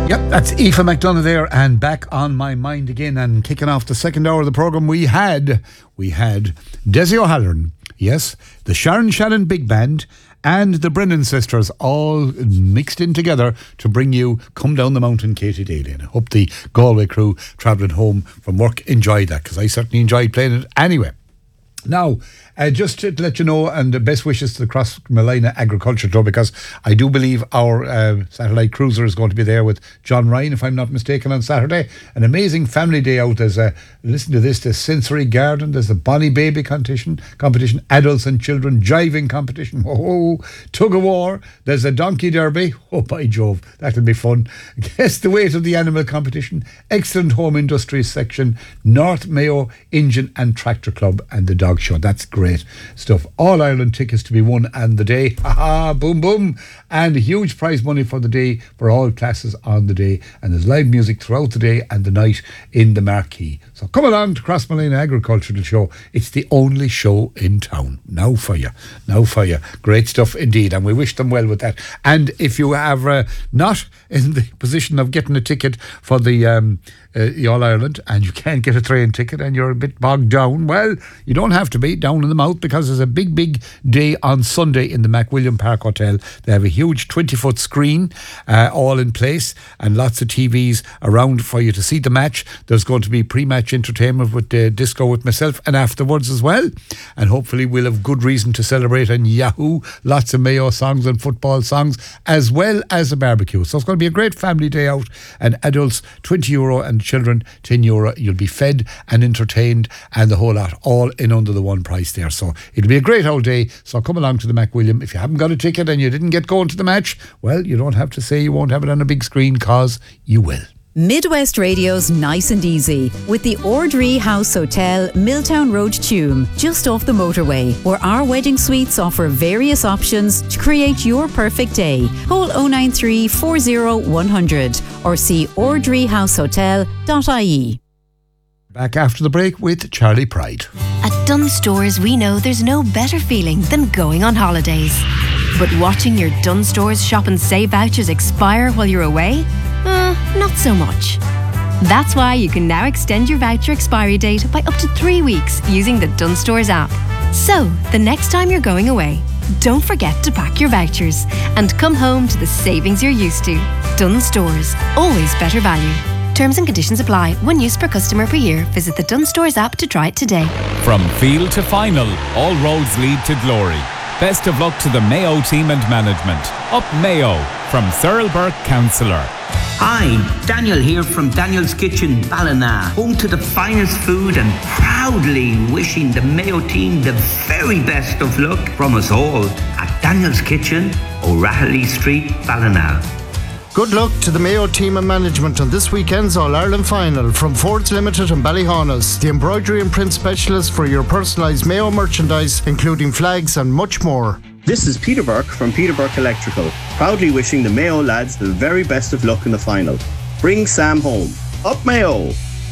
Yep, that's Aoife McDonough there, and back on my mind again, and kicking off the second hour of the programme we had Desi O'Halloran, yes, the Sharon Shannon Big Band and the Brennan Sisters all mixed in together to bring you Come Down the Mountain, Katie Daly. And I hope the Galway crew travelling home from work enjoyed that, because I certainly enjoyed playing it anyway. Now, just to let you know, and the best wishes to the Cross Malina Agriculture Club, because I do believe our satellite cruiser is going to be there with John Ryan, if I'm not mistaken, on Saturday. An amazing family day out. There's listen to this, there's Sensory Garden, there's the Bonnie Baby competition, adults and children jiving competition, tug of war, there's a donkey derby, oh by Jove, that'll be fun. Guess the weight of the animal competition, excellent home industries section, North Mayo Engine and Tractor Club, and the dog show. That's great stuff. All Ireland tickets to be won on the day. Boom boom, and huge prize money for the day for all classes on the day, and there's live music throughout the day and the night in the marquee. So come along to Crossmolina Agricultural Show. It's the only show in town. Now for you. Great stuff indeed, and we wish them well with that. And if you have not in the position of getting a ticket for the All Ireland, and you can't get a train ticket and you're a bit bogged down, well, you don't have to be down in the mouth, because there's a big day on Sunday in the McWilliam Park Hotel. They have a huge 20-foot screen all in place, and lots of TVs around for you to see the match. There's going to be pre-match entertainment with disco with myself, and afterwards as well, and hopefully we'll have good reason to celebrate on Yahoo. Lots of Mayo songs and football songs, as well as a barbecue. So it's going to be a great family day out, and adults €20 and children €10. You'll be fed and entertained and the whole lot, all in under the one price there. So it'll be a great old day. So come along to the McWilliam. If you haven't got a ticket and you didn't get going to the match, well, you don't have to say you won't have it on a big screen, cause you will. Midwest Radio's Nice and Easy with the Ordree House Hotel, Milltown Road, Tuam, just off the motorway, where our wedding suites offer various options to create your perfect day. Call 093 40 100 or see ordreehousehotel.ie. Back after the break with Charlie Pride. At Dunnes Stores, we know there's no better feeling than going on holidays. But watching your Dunnes Stores shop and save vouchers expire while you're away? Not so much. That's why you can now extend your voucher expiry date by up to 3 weeks using the Dunnes Stores app. So, the next time you're going away, don't forget to pack your vouchers and come home to the savings you're used to. Dunnes Stores, always better value. Terms and conditions apply. 1 use per customer per year. Visit the Dunnes Stores app to try it today. From field to final, all roads lead to glory. Best of luck to the Mayo team and management. Up Mayo, from Thurlburg Councillor. Hi, Daniel here from Daniel's Kitchen, Ballina, home to the finest food, and proudly wishing the Mayo team the very best of luck from us all at Daniel's Kitchen, O'Rahilly Street, Ballina. Good luck to the Mayo team and management on this weekend's All-Ireland final from Fords Limited and Ballyhaunis, the embroidery and print specialist for your personalised Mayo merchandise, including flags and much more. This is Peter Burke from Peter Burke Electrical, proudly wishing the Mayo lads the very best of luck in the final. Bring Sam home. Up Mayo!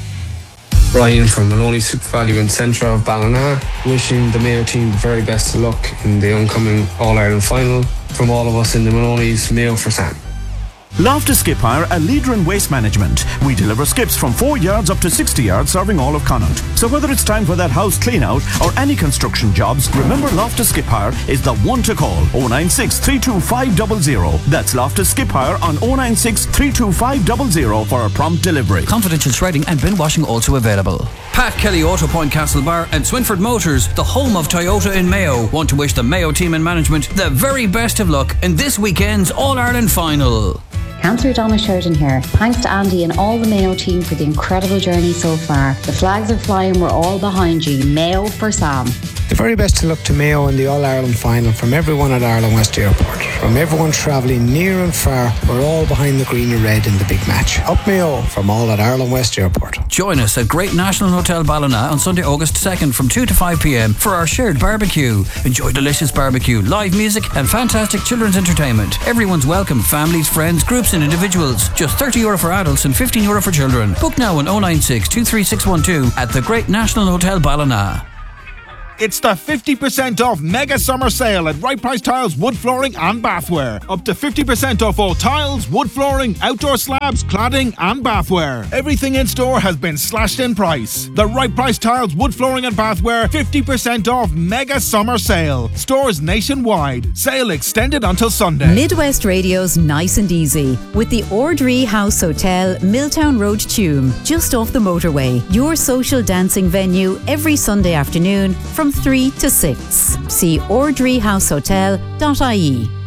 Brian from Maloney Super Value in centre of Ballina, wishing the Mayo team the very best of luck in the oncoming All-Ireland final. From all of us in the Maloney's, Mayo for Sam. Loftus Skip Hire, a leader in waste management. We deliver skips from 4 yards up to 60 yards, serving all of Connaught. So whether it's time for that house clean out or any construction jobs, remember Loftus Skip Hire is the one to call. 096 325 00. That's Loftus Skip Hire on 096 325 00 for a prompt delivery. Confidential shredding and bin washing also available. Pat Kelly, Auto Point Castlebar and Swinford Motors, the home of Toyota in Mayo, want to wish the Mayo team and management the very best of luck in this weekend's All-Ireland final. Councillor Donna Sheridan here. Thanks to Andy and all the Mayo team for the incredible journey so far. The flags are flying, we're all behind you. Mayo for Sam. The very best of luck to Mayo in the All-Ireland final from everyone at Ireland West Airport. From everyone travelling near and far, we're all behind the green and red in the big match. Up Mayo from all at Ireland West Airport. Join us at Great National Hotel Ballina on Sunday, August 2nd from 2 to 5 p.m. for our shared barbecue. Enjoy delicious barbecue, live music and fantastic children's entertainment. Everyone's welcome, families, friends, groups and individuals. Just €30 for adults and €15 for children. Book now on 096 23612 at the Great National Hotel Ballina. It's the 50% off mega summer sale at Right Price Tiles Wood Flooring and Bathware. Up to 50% off all tiles, wood flooring, outdoor slabs, cladding and bathware. Everything in store has been slashed in price. The Right Price Tiles Wood Flooring and Bathware 50% off mega summer sale. Stores nationwide. Sale extended until Sunday. Midwest Radio's Nice and Easy with the Ordree House Hotel, Milltown Road, Tuam, just off the motorway. Your social dancing venue every Sunday afternoon from 3 to 6. See ordreehousehotel.ie.